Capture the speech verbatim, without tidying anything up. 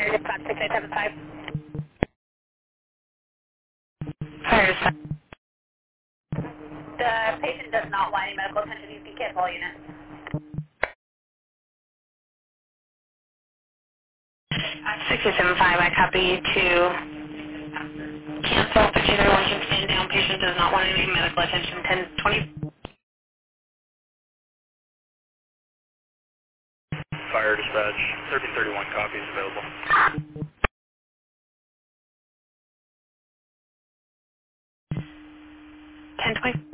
Fire dispatch six eight seven five. Fire dispatch. The patient does not want any medical attention. You can cancel all units. six eight seven five, I copy you to cancel fifteen thirty-one can stand down. Patient does not want any medical attention. ten twenty. Fire dispatch, thirteen thirty-one copies available. ten twenty.